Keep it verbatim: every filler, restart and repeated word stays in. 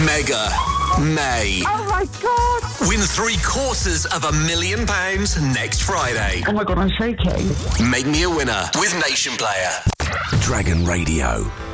Mega May. Oh my God! Win three quarters of a million pounds next Friday. Oh my God, I'm shaking. Make me a winner with Nation Player. Dragon Radio.